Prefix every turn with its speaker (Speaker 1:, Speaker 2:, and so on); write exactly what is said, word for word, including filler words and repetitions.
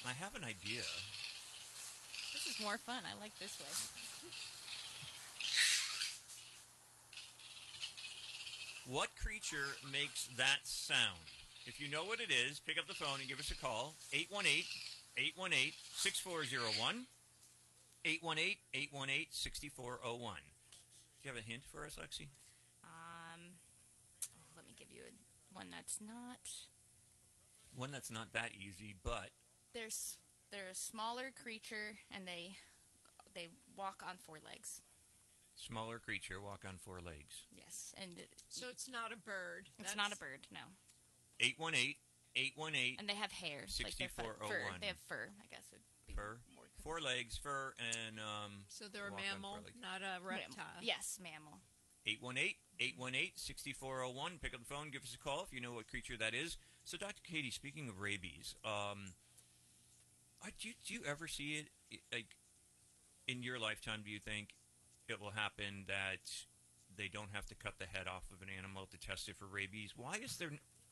Speaker 1: I have an idea.
Speaker 2: This is more fun. I like this way.
Speaker 1: What creature makes that sound? If you know what it is, pick up the phone and give us a call. eight one eight, eight one eight, six four zero one. eight one eight, eight one eight, six four zero one. Do you have a hint for us, Lexi?
Speaker 2: Um, oh, let me give you a, one that's not.
Speaker 1: One that's not that easy, but
Speaker 2: There's they're a smaller creature and they they walk on four legs.
Speaker 1: smaller creature, walk on four legs.
Speaker 2: Yes, and it,
Speaker 3: So it's not a bird.
Speaker 2: it's not a bird. No,
Speaker 1: eight one eight, eight one eight,
Speaker 2: and they have hair, like they're fur.
Speaker 1: six four zero one.
Speaker 2: Fur. They have fur. I guess it'd be
Speaker 1: Fur.
Speaker 2: more
Speaker 1: Four legs, fur, and um.
Speaker 3: So they're a
Speaker 1: walk on
Speaker 3: mammal,
Speaker 1: four legs.
Speaker 3: not a reptile.
Speaker 2: mammal. Yes, mammal.
Speaker 1: eight one eight, eight one eight, six four zero one. Pick up the phone, give us a call if you know what creature that is. So, Doctor Katie, speaking of rabies, um, uh, do you, do you ever see it, like, in your lifetime, do you think it will happen that they don't have to cut the head off of an animal to test it for rabies? Why is there